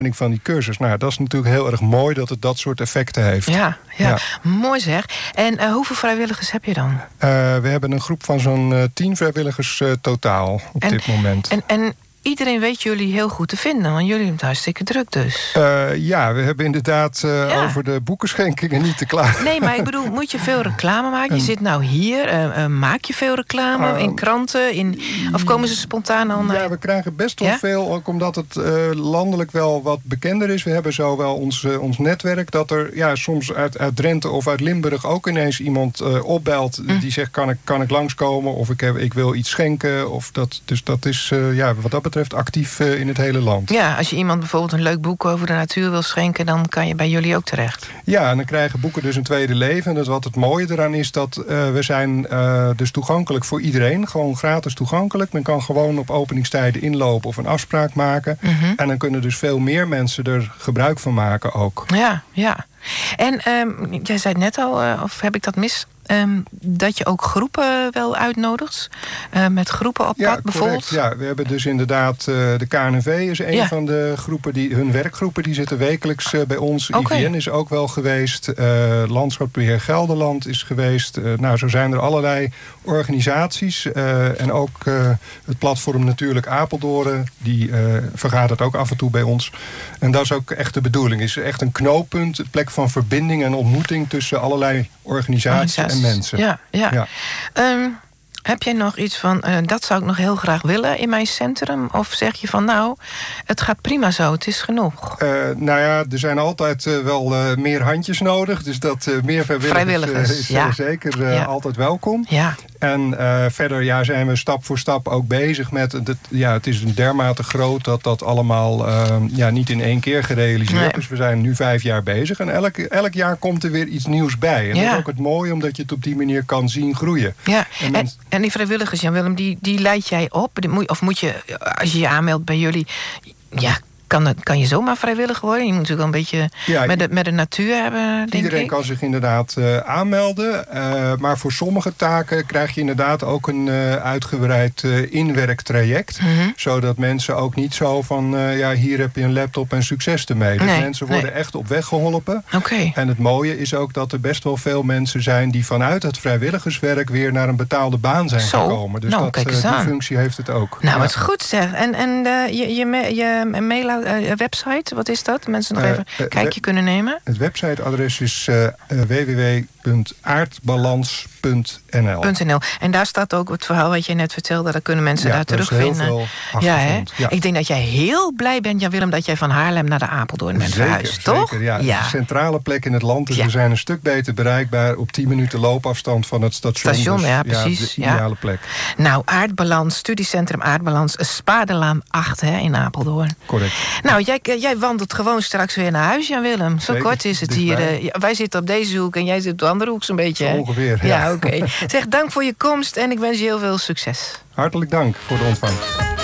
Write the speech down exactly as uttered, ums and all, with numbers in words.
van die cursus. Nou, dat is natuurlijk heel erg mooi dat het dat soort effecten heeft. Ja, ja. ja. Mooi zeg. En uh, hoeveel vrijwilligers heb je dan? Uh, we hebben een groep van zo'n uh, tien vrijwilligers uh, totaal op en, dit moment. En, en iedereen weet jullie heel goed te vinden, want jullie hebben het hartstikke druk dus. Uh, ja, we hebben inderdaad uh, ja. over de boekenschenkingen niet te klagen. Nee, maar ik bedoel, moet je veel reclame maken? Je en, zit nou hier, uh, uh, maak je veel reclame uh, in kranten? In, of komen ze spontaan al naar... Ja, we krijgen best wel ja? veel, ook omdat het uh, landelijk wel wat bekender is. We hebben zo wel ons, uh, ons netwerk, dat er ja, soms uit, uit Drenthe of uit Limburg ook ineens iemand uh, opbelt mm. die zegt, kan ik, kan ik langskomen? Of ik, heb, ik wil iets schenken. Of dat, dus dat is, uh, ja, wat dat betreft actief uh, in het hele land. Ja, als je iemand bijvoorbeeld een leuk boek over de natuur wil schenken, dan kan je bij jullie ook terecht. Ja, en dan krijgen boeken dus een tweede leven. En dat wat het mooie eraan is, dat uh, we zijn uh, dus toegankelijk voor iedereen. Gewoon gratis toegankelijk. Men kan gewoon op openingstijden inlopen of een afspraak maken. Mm-hmm. En dan kunnen dus veel meer mensen er gebruik van maken ook. Ja, ja. En um, jij zei het net al, uh, of heb ik dat mis? Um, dat je ook groepen wel uitnodigt? Uh, met groepen op ja, pad bijvoorbeeld? Ja, we hebben dus inderdaad... Uh, de K N V is een ja. van de groepen, die hun werkgroepen... die zitten wekelijks uh, bij ons. Okay. I V N is ook wel geweest. Uh, Landschapsbeheer Gelderland is geweest. Uh, nou, zo zijn er allerlei organisaties. Uh, en ook uh, het platform Natuurlijk Apeldoorn... die uh, vergadert ook af en toe bij ons. En dat is ook echt de bedoeling. Het is echt een knooppunt, een plek van verbinding en ontmoeting... tussen allerlei organisaties en mensen. Ja, ja. ja. Um, heb jij nog iets van, uh, dat zou ik nog heel graag willen in mijn centrum? Of zeg je van, nou, het gaat prima zo, het is genoeg? Uh, nou ja, er zijn altijd uh, wel uh, meer handjes nodig. Dus dat uh, meer vrijwilligers, vrijwilligers uh, is ja. uh, zeker uh, ja. altijd welkom. Ja. En uh, verder ja, zijn we stap voor stap ook bezig met... Het, ja, het is dermate groot dat dat allemaal uh, ja, niet in één keer gerealiseerd. Nee. Dus we zijn nu vijf jaar bezig. En elk, elk jaar komt er weer iets nieuws bij. En ja. dat is ook het mooie, omdat je het op die manier kan zien groeien. Ja. En, en, en die vrijwilligers, Jan-Willem, die, die leid jij op? Of moet je, als je je aanmeldt bij jullie... ja. Kan, het, kan je zomaar vrijwillig worden? Je moet natuurlijk wel een beetje ja, met, de, met de natuur hebben, denk iedereen ik. kan zich inderdaad uh, aanmelden. Uh, maar voor sommige taken krijg je inderdaad ook een uh, uitgebreid uh, inwerktraject. Mm-hmm. Zodat mensen ook niet zo van... Uh, ja, hier heb je een laptop en succes ermee. Dus nee, mensen worden nee. echt op weg geholpen. Okay. En het mooie is ook dat er best wel veel mensen zijn... die vanuit het vrijwilligerswerk weer naar een betaalde baan zijn zo. gekomen. Dus nou, dat, uh, die aan. functie heeft het ook. Nou, ja. wat goed zeg. En, en uh, je, je, je mail... Uh, website, wat is dat? Mensen nog uh, even een uh, kijkje we- kunnen nemen. Het websiteadres is uh, w w w punt aardbalans punt n l. .nl. En daar staat ook het verhaal wat je net vertelde. Daar kunnen mensen ja, daar terugvinden. Ja, hè? Ja. Ik denk dat jij heel blij bent, Jan-Willem, dat jij van Haarlem naar de Apeldoorn bent zeker, verhuisd, toch? Zeker, ja. ja. Het is een centrale plek in het land. Dus ja. we zijn een stuk beter bereikbaar op tien minuten loopafstand van het station. Station, dus, ja, precies. Ja, de ideale ja. plek. Nou, Aardbalans, studiecentrum Aardbalans, Spadelaan acht, hè, in Apeldoorn. Correct. Nou, jij, jij wandelt gewoon straks weer naar huis, Jan-Willem. Zo zeker, kort is het hier. Uh, wij zitten op deze hoek en jij zit op de andere hoek zo'n beetje. Hè? Ongeveer, ja. Ja, oké. Okay. Zeg, dank voor je komst en ik wens je heel veel succes. Hartelijk dank voor de ontvangst.